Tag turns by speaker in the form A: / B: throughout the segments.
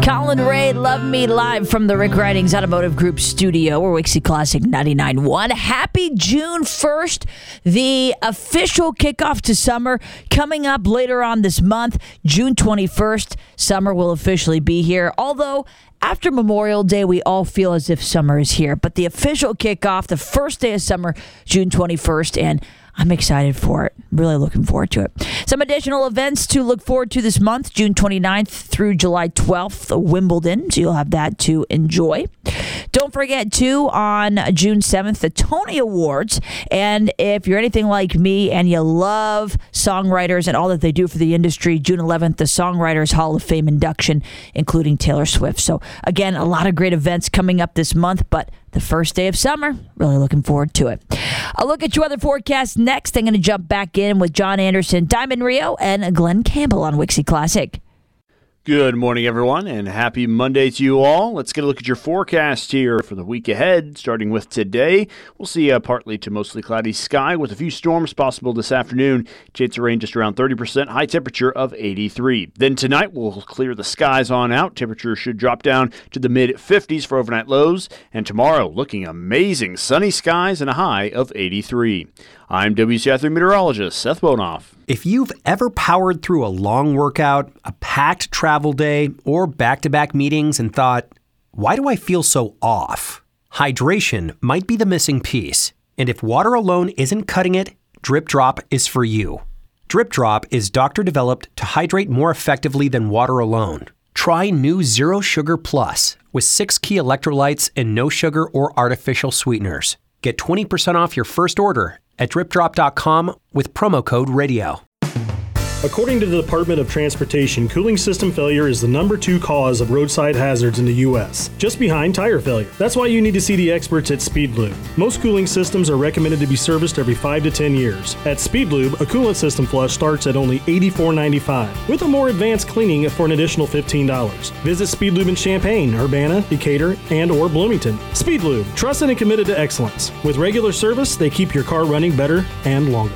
A: Colin Ray, Love Me, live from the Rick Ridings Automotive Group studio. We're Wixie Classic 99.1. Happy June 1st, the official kickoff to summer coming up later on this month. June 21st, summer will officially be here. Although, after Memorial Day, we all feel as if summer is here. But the official kickoff, the first day of summer, June 21st, and I'm excited for it. Really looking forward to it. Some additional events to look forward to this month, June 29th through July 12th, Wimbledon. So you'll have that to enjoy. Don't forget, too, on June 7th, the Tony Awards. And if you're anything like me and you love songwriters and all that they do for the industry, June 11th, the Songwriters Hall of Fame induction, including Taylor Swift. So, again, a lot of great events coming up this month, but the first day of summer, really looking forward to it. A look at your weather forecast next. I'm going to jump back in with John Anderson, Diamond Rio, and Glenn Campbell on Wixie Classic.
B: Good morning, everyone, and happy Monday to you all. Let's get a look at your forecast here for the week ahead. Starting with today, we'll see a partly to mostly cloudy sky with a few storms possible this afternoon. Chance of rain just around 30%, high temperature of 83. Then tonight, we'll clear the skies on out. Temperature should drop down to the mid-50s for overnight lows. And tomorrow, looking amazing, sunny skies and a high of 83. I'm WCI3 meteorologist Seth Bonoff.
C: If you've ever powered through a long workout, a packed travel day, or back-to-back meetings and thought, why do I feel so off? Hydration might be the missing piece. And if water alone isn't cutting it, Drip Drop is for you. Drip Drop is doctor-developed to hydrate more effectively than water alone. Try new Zero Sugar Plus with 6 key electrolytes and no sugar or artificial sweeteners. Get 20% off your first order at dripdrop.com with promo code RADIO.
D: According to the Department of Transportation, cooling system failure is the #2 cause of roadside hazards in the U.S., just behind tire failure. That's why you need to see the experts at Speedlube. Most cooling systems are recommended to be serviced every 5 to 10 years. At Speedlube, a coolant system flush starts at only $84.95, with a more advanced cleaning for an additional $15. Visit Speedlube in Champaign, Urbana, Decatur, and or Bloomington. Speedlube, trusted and committed to excellence. With regular service, they keep your car running better and longer.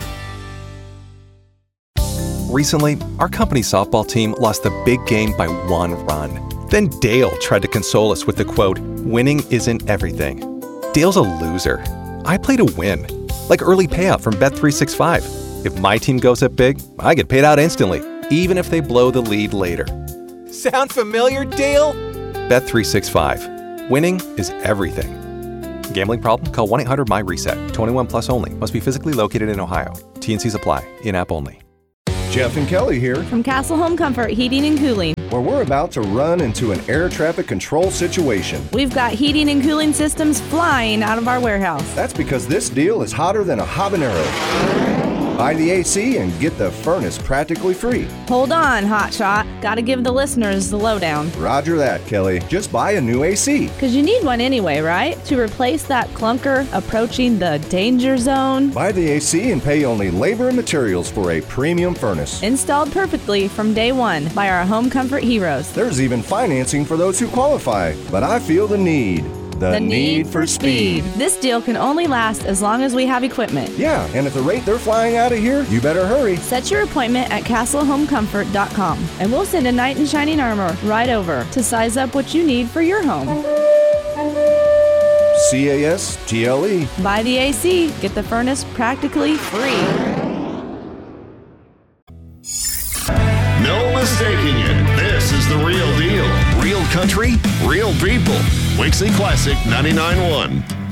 E: Recently, our company's softball team lost the big game by 1 run. Then Dale tried to console us with the quote, "Winning isn't everything." Dale's a loser. I play to win, like early payout from Bet365. If my team goes up big, I get paid out instantly, even if they blow the lead later. Sound familiar, Dale? Bet365. Winning is everything. Gambling problem? Call 1-800-MY-RESET. 21 plus only. Must be physically located in Ohio. T&Cs apply. In-app only.
F: Jeff and Kelly here
G: from Castle Home Comfort Heating and Cooling,
F: where we're about to run into an air traffic control situation.
G: We've got heating and cooling systems flying out of our warehouse.
F: That's because this deal is hotter than a habanero. Buy the AC and get the furnace practically free.
G: Hold on, hotshot. Gotta give the listeners the lowdown.
F: Roger that, Kelly. Just buy a new AC.
G: Because you need one anyway, right? To replace that clunker approaching the danger zone.
F: Buy the AC and pay only labor and materials for a premium furnace.
G: Installed perfectly from day one by our home comfort heroes.
F: There's even financing for those who qualify. But I feel the need. The need for speed.
G: This deal can only last as long as we have equipment.
F: Yeah, and at the rate they're flying out of here, you better hurry.
G: Set your appointment at castlehomecomfort.com, and we'll send a knight in shining armor right over to size up what you need for your home.
F: CASTLE.
G: Buy the AC, get the furnace practically free.
H: No mistaking it. This is the real deal. Real country, real people. Wixie Classic 99.1.